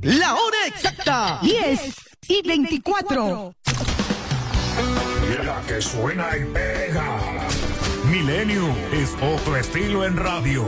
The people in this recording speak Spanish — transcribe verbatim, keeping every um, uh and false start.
La hora exacta, diez y veinticuatro. La que suena y pega. Milenio es otro estilo en radio.